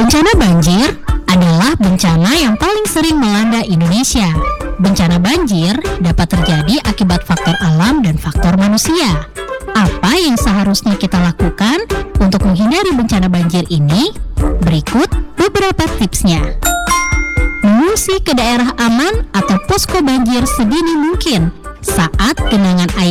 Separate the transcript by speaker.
Speaker 1: Bencana banjir adalah bencana yang paling sering melanda Indonesia. Bencana banjir dapat terjadi akibat faktor alam dan faktor manusia. Apa yang seharusnya kita lakukan untuk menghindari bencana banjir ini? Berikut beberapa tipsnya. Mengungsi ke daerah aman atau posko banjir sedini mungkin saat genangan air